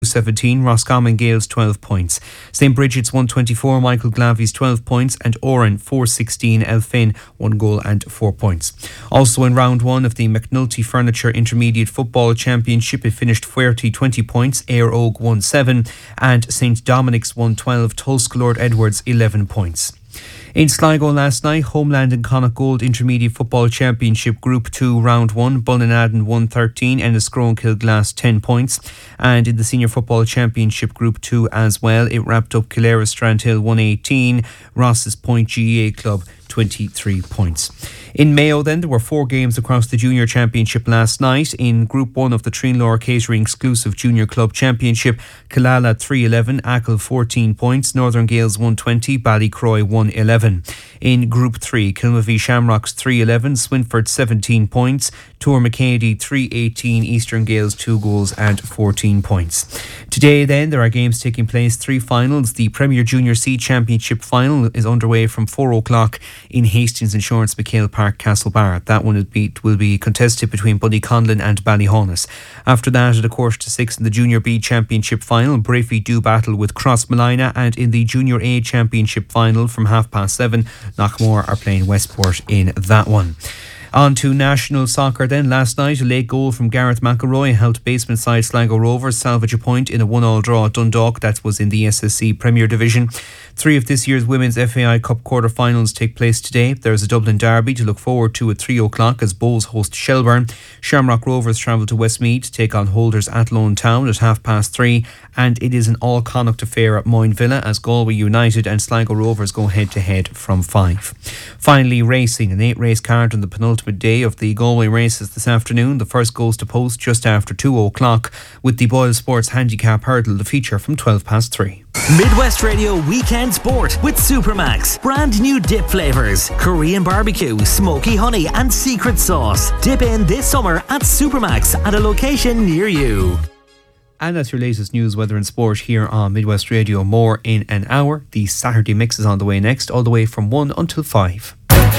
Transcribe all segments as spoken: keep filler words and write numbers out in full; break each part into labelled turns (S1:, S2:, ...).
S1: seventeen, Roscommon Gales twelve points. Saint Bridget's one twenty-four, Michael Glavies twelve points, and Oran four sixteen, Elphin one goal and four points. Also in round one of the McNulty Furniture Intermediate Football Championship, it finished Fuerty twenty points, Ayr Oak won seven, and Saint Dominic's won twelve, Tulsk Lord Edwards eleven points. In Sligo last night, Homeland and Connacht Gold Intermediate Football Championship Group two Round one, Bullinadden won thirteen and Enniscrone Kilglass ten points. And in the Senior Football Championship Group two as well, it wrapped up Kildare Strandhill one eighteen, Ross's Point G A A Club twenty-three points. In Mayo then, there were four games across the Junior Championship last night. In Group one of the Trinlore Catering Exclusive Junior Club Championship, Killala three eleven, Achill fourteen points, Northern Gales one twenty, Ballycroy one eleven. In Group three, Kilmavie Shamrocks three eleven, Swinford seventeen points, Tour-McCady three eighteen, Eastern Gales two goals and fourteen points. Today then, there are games taking place, three finals. The Premier Junior C Championship final is underway from four o'clock in Hastings Insurance McHale Park, Castlebar. That one will be, will be contested between Bunnyconlin and Ballyhonus. After that, at a quarter to six in the Junior B Championship final, Brafey do battle with Crossmolina, and in the Junior A Championship final from half past seven, Knockmore are playing Westport in that one. On to national soccer then. Last night, a late goal from Gareth McElroy helped basement side Sligo Rovers salvage a point in a one-all draw at Dundalk. That was in the S S C Premier Division. Three of this year's Women's F A I Cup quarter-finals take place today. There's a Dublin derby to look forward to at three o'clock as Bowes host Shelbourne. Shamrock Rovers travel to Westmeath to take on holders Athlone Town at half past three. And it is an all-Connacht affair at Moyne Villa as Galway United and Sligo Rovers go head-to-head from five. Finally, racing. An eight-race card on the penultimate day of the Galway races this afternoon. The first goes to post just after two o'clock with the Boyle Sports Handicap Hurdle, the feature from twelve past three.
S2: Midwest Radio Weekend Sport with Supermax. Brand new dip flavours, Korean barbecue, smoky honey and secret sauce. Dip in this summer at Supermax at a location near you.
S1: And that's your latest news, weather and sport here on Midwest Radio. More in an hour. The Saturday Mix is on the way next, all the way from one until five.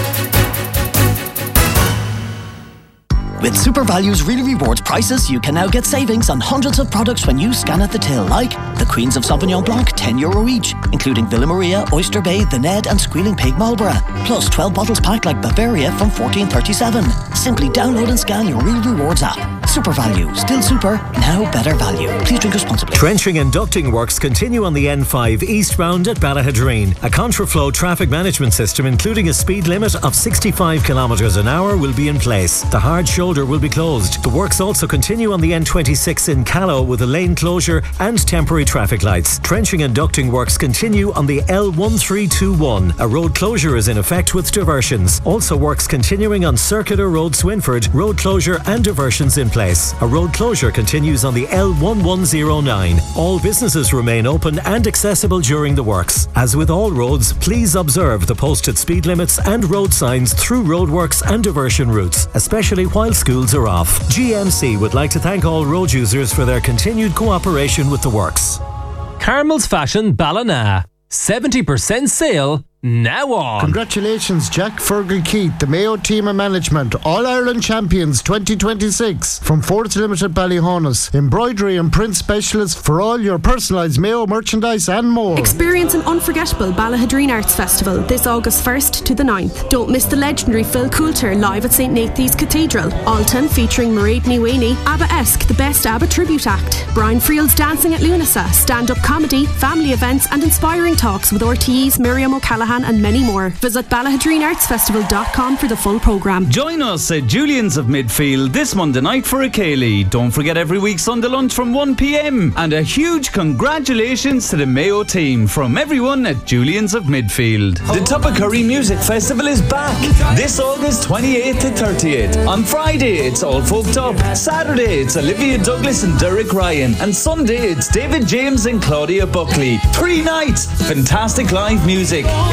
S3: With SuperValue's Really Rewards prices, you can now get savings on hundreds of products when you scan at the till, like the Queens of Sauvignon Blanc, ten euro each, including Villa Maria, Oyster Bay, The Ned and Squealing Pig Marlborough, plus twelve bottles packed like Bavaria from fourteen thirty-seven. Simply download and scan your Real Rewards app. SuperValue, still super, now better value. Please drink responsibly.
S4: Trenching and ducting works continue on the N five eastbound at Ballahadreen. A contraflow traffic management system, including a speed limit of sixty-five kilometres an hour, will be in place. The hard shoulder will be closed. The works also continue on the N twenty-six in Callow with a lane closure and temporary traffic lights. Trenching and ducting works continue on the L one three two one. A road closure is in effect with diversions. Also works continuing on Circular Road Swinford, road closure and diversions in place. A road closure continues on the L one one zero nine. All businesses remain open and accessible during the works. As with all roads, please observe the posted speed limits and road signs through roadworks and diversion routes, especially while schools are off. G M C would like to thank all road users for their continued cooperation with the works.
S5: Carmel's Fashion Ballina. seventy percent sale now on.
S6: Congratulations, Jack Fergal Keith, the Mayo team and management, All-Ireland champions twenty twenty-six from Fords Limited Ballyhonus. Embroidery and print specialists for all your personalised Mayo merchandise and more.
S7: Experience an unforgettable Ballahadreen Arts Festival this August first to the ninth. Don't miss the legendary Phil Coulter live at Saint Nathan's Cathedral. Alton featuring Mairead Niwani, ABBA-esque The Best ABBA Tribute Act, Brian Friel's Dancing at Lunasa, stand-up comedy, family events and inspiring talks with R T Es, Miriam O'Callaghan and many more. Visit ballahadreen arts festival dot com for the full programme.
S8: Join us at Julian's of Midfield this Monday night for a Ceilidh. Don't forget every week Sunday lunch from one p.m. And a huge congratulations to the Mayo team from everyone at Julian's of Midfield. The Tuppercurry Music Festival is back this August twenty-eighth to thirtieth. On Friday it's All Folked Up. Saturday it's Olivia Douglas and Derek Ryan. And Sunday it's David James and Claudia Buckley. Three nights, fantastic live music. It's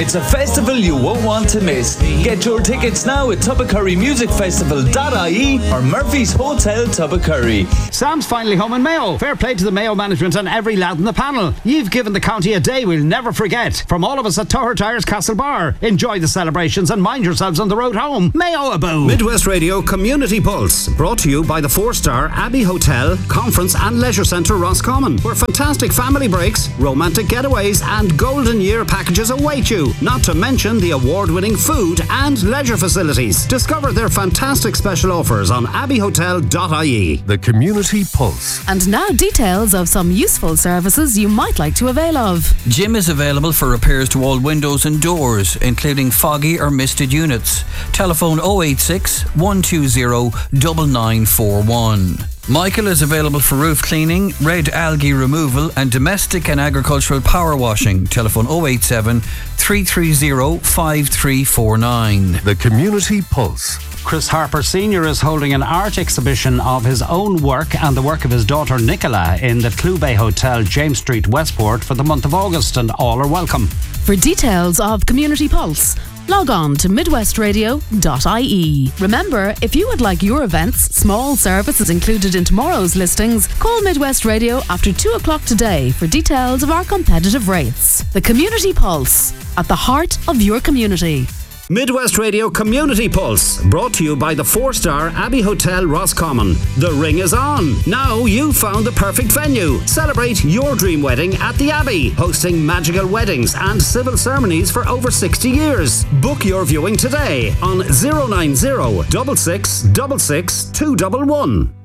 S8: It's a festival you won't want to miss. Get your tickets now at Tubbercurry Music Festival dot I E or Murphy's Hotel Tubbercurry.
S9: Sam's finally home in Mayo. Fair play to the Mayo management and every lad in the panel. You've given the county a day we'll never forget. From all of us at Toher Tires Castle Bar, enjoy the celebrations and mind yourselves on the road home. Mayo abou.
S10: Midwest Radio Community Pulse, brought to you by the four-star Abbey Hotel, Conference and Leisure Centre Roscommon, where fantastic family breaks, romantic getaways and golden year packages await you, not to mention the award-winning food and leisure facilities. Discover their fantastic special offers on abbey hotel dot I E.
S11: The Community Pulse.
S12: And now details of some useful services you might like to avail of.
S13: Jim is available for repairs to all windows and doors, including foggy or misted units. Telephone oh eight six, one two zero, nine nine four one. Michael is available for roof cleaning, red algae removal and domestic and agricultural power washing. Telephone oh eight seven, three three zero, five three four nine.
S11: The Community Pulse.
S9: Chris Harper Senior is holding an art exhibition of his own work and the work of his daughter Nicola in the Clube Hotel, James Street, Westport for the month of August, and all are welcome.
S12: For details of Community Pulse, log on to midwest radio dot I E. Remember, if you would like your events, small services included in tomorrow's listings, call Midwest Radio after two o'clock today for details of our competitive rates. The Community Pulse, at the heart of your community.
S10: Midwest Radio Community Pulse, brought to you by the four-star Abbey Hotel Roscommon. The ring is on. Now you've found the perfect venue. Celebrate your dream wedding at the Abbey, hosting magical weddings and civil ceremonies for over sixty years. Book your viewing today on zero nine zero, six six six six, two one one.